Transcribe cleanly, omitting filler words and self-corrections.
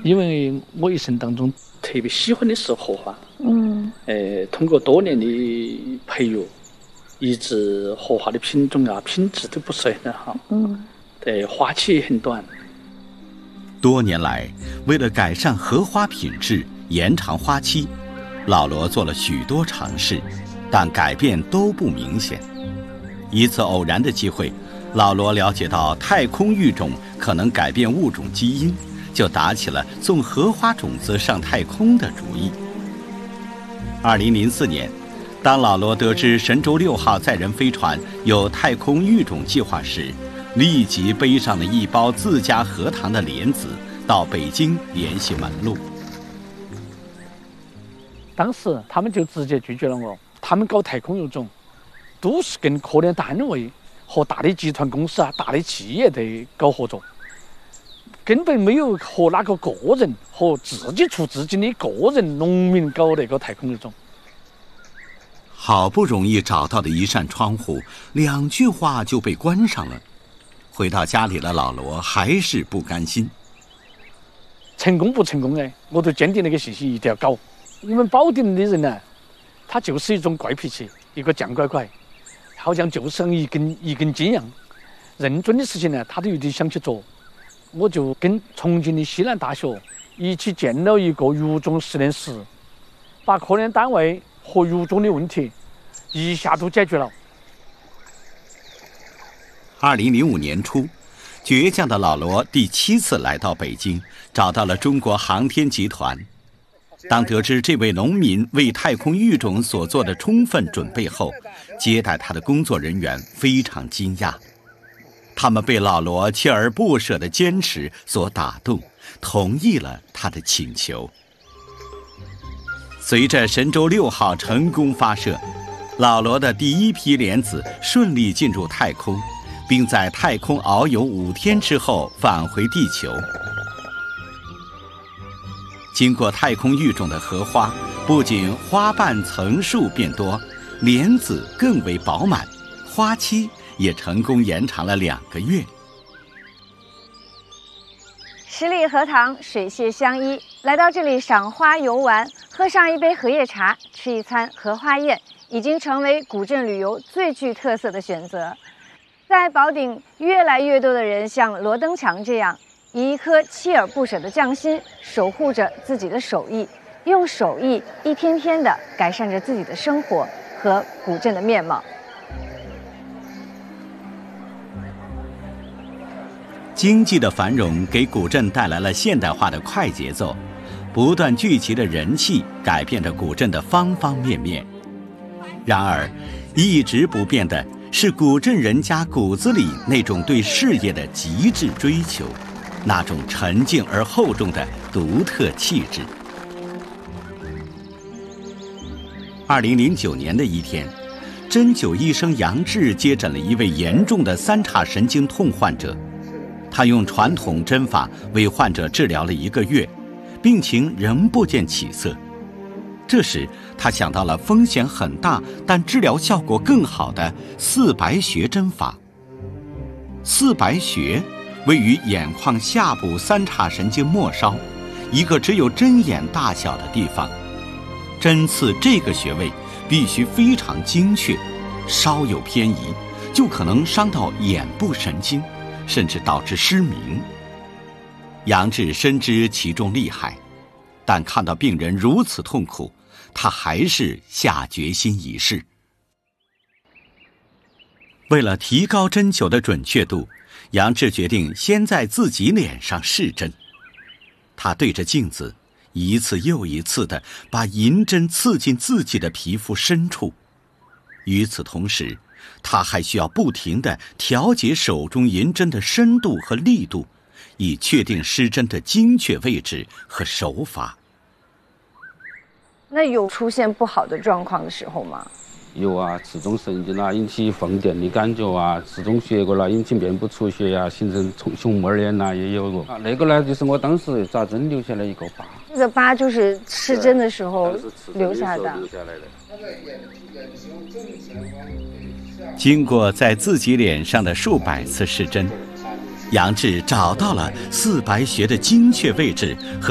因为我一生当中特别喜欢的是荷花。通过多年的培育，一直荷花的品种啊、品质都不是很好。花期也很短。 多年来，为了改善荷花品质、延长花期，老罗做了许多尝试，但改变都不明显。一次偶然的机会，老罗了解到太空育种可能改变物种基因，就打起了送荷花种子上太空的主意。2004年，当老罗得知神舟6号载人飞船有太空育种计划时，立即背上了一包自家荷塘的莲子，到北京联系门路。 当时他们就直接拒绝了我，他们搞太空育种都是跟科研单位和大的集团公司啊、大的企业在搞合作，根本没有和哪个个人和自己出资金的个人农民搞那个太空育种。 好不容易找到的一扇窗户，2句话就被关上了。回到家里的老罗还是不甘心。 成功不成功呢？我都坚定那个信息一定要搞。我们保定的人呢，他就是一种怪脾气，一个犟拐拐，好像就像一根筋一样。认真的事情呢，他都有点想去做。我就跟重庆的西南大学一起建了一个育种实验室，把科研单位和育种的问题一下都解决了。 2005年初，倔强的老罗第7次来到北京，找到了中国航天集团。当得知这位农民为太空育种所做的充分准备后，接待他的工作人员非常惊讶。他们被老罗锲而不舍的坚持所打动，同意了他的请求。随着神舟6号成功发射，老罗的第1批莲子顺利进入太空，并在太空遨游5天之后返回地球。经过太空育种的荷花，不仅花瓣层数变多，莲子更为饱满，花期也成功延长了2个月。 十里荷塘，水榭相依，来到这里赏花游玩，喝上一杯荷叶茶，吃一餐荷花宴，已经成为古镇旅游最具特色的选择。在宝鼎，越来越多的人像罗登强这样，以一颗锲而不舍的匠心，守护着自己的手艺，用手艺一天天地改善着自己的生活和古镇的面貌。 经济的繁荣给古镇带来了现代化的快节奏，不断聚集的人气改变着古镇的方方面面。然而，一直不变的是古镇人家骨子里那种对事业的极致追求，那种沉静而厚重的独特气质。2009年的一天，针灸医生杨志接诊了一位严重的3叉神经痛患者。他用传统针法为患者治疗了1个月，病情仍不见起色。这时，他想到了风险很大但治疗效果更好的四白穴针法。四白穴位于眼眶下部3叉神经末梢，一个只有针眼大小的地方。针刺这个穴位必须非常精确，稍有偏移就可能伤到眼部神经，甚至导致失明。杨志深知其中厉害，但看到病人如此痛苦，他还是下决心一试。为了提高针灸的准确度，杨志决定先在自己脸上试针。他对着镜子一次又一次地把银针刺进自己的皮肤深处。与此同时，他还需要不停地调节手中银针的深度和力度，以确定施针的精确位置和手法。 那有出现不好的状况的时候吗？ 有啊，刺中神经啊，引起放电的感觉啊，刺中血管啦，引起面部出血呀，形成熊猫脸呐，也有过。那个呢，就是我当时扎针留下来一个疤。 这个疤就是施针的时候留下的。 经过在自己脸上的数百次施针，杨志找到了四白穴的精确位置和